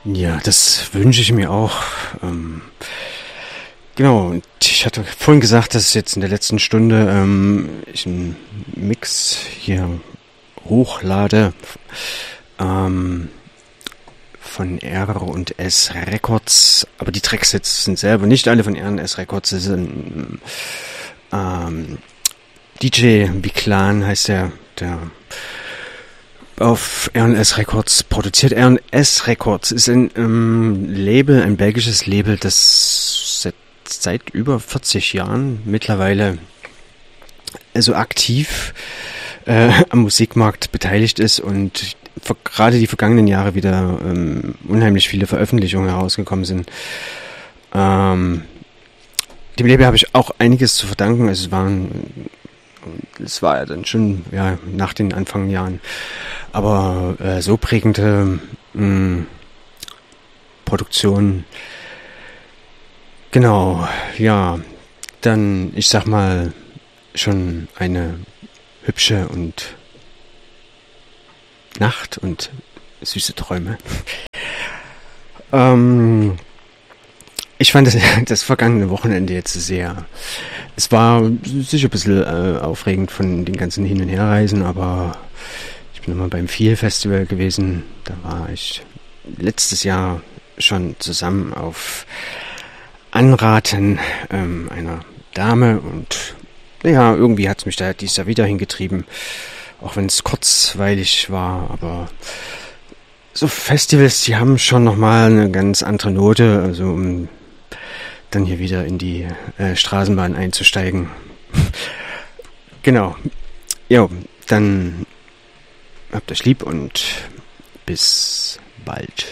Ja, das wünsche ich mir auch. Genau, und ich hatte vorhin gesagt, dass jetzt in der letzten Stunde ich einen Mix hier hochlade von R&S Records, aber die Tracks jetzt sind selber nicht alle von R&S Records, das sind DJ Biclan heißt der auf R&S Records produziert. R&S Records ist ein Label, ein belgisches Label, das seit über 40 Jahren mittlerweile also aktiv am Musikmarkt beteiligt ist und gerade die vergangenen Jahre wieder unheimlich viele Veröffentlichungen herausgekommen sind. Dem Label habe ich auch einiges zu verdanken. Es war ja dann schon nach den Anfangsjahren, aber so prägende Produktion. Genau, ja, dann, ich sag mal, schon eine hübsche und Nacht und süße Träume. Ich fand das vergangene Wochenende jetzt es war sicher ein bisschen aufregend von den ganzen Hin- und Herreisen, aber ich bin nochmal beim Feel Festival gewesen. Da war ich letztes Jahr schon zusammen auf Anraten einer Dame und ja, irgendwie hat es mich da dieses Jahr wieder hingetrieben, auch wenn es kurzweilig war, aber so Festivals, die haben schon nochmal eine ganz andere Note, also um dann hier wieder in die Straßenbahn einzusteigen. Genau. Jo, dann habt euch lieb und bis bald.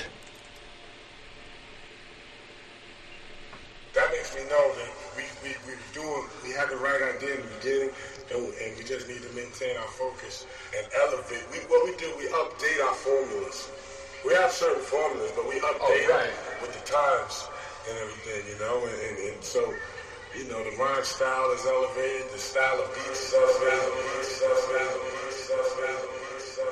That makes me know that we had the right idea in the beginning, and we just need to maintain our focus and elevate. What we do, we update our formulas. We have certain formulas, but we update them with the times and everything, and so, the rhyme style is elevated, the style of beats is elevated.